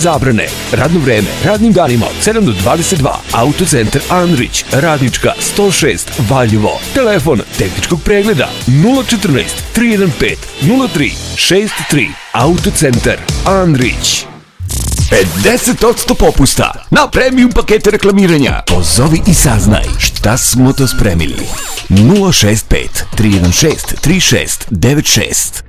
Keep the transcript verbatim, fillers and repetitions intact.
zabrane. Radno vreme radnim danima od sedam do dvadeset dva. Autocentar Andrić, Radnička sto šest, Valjevo. Telefon tehničkog pregleda nula četrnaest, tri jedan pet, nula tri šest tri. Autocentar Andrić. pedeset posto popusta na premium pakete reklamiranja. Pozovi i saznaj šta smo to spremili. nula šest pet, tri jedan šest, tri šest devet šest.